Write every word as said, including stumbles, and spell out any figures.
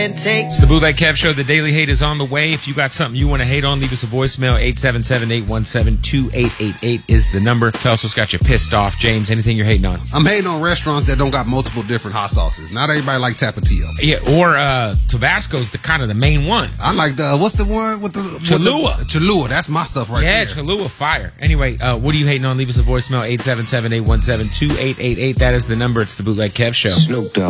It's the Bootleg Kev Show. The Daily Hate is on the way. If you got something you want to hate on, leave us a voicemail. eight seven seven, eight one seven, two eight eight eight is the number. Tell us what's got you pissed off. James, anything you're hating on? I'm hating on restaurants that don't got multiple different hot sauces. Not everybody like Tapatio. Yeah, or uh, Tabasco's the kind of the main one. I like the, what's the one with the... Cholula. With the, Cholula. That's my stuff right yeah, there. Yeah, Cholula fire. Anyway, uh, what are you hating on? Leave us a voicemail. eight seven seven, eight one seven, two eight eight eight. That is the number. It's the Bootleg Kev Show. Snoop Dogg.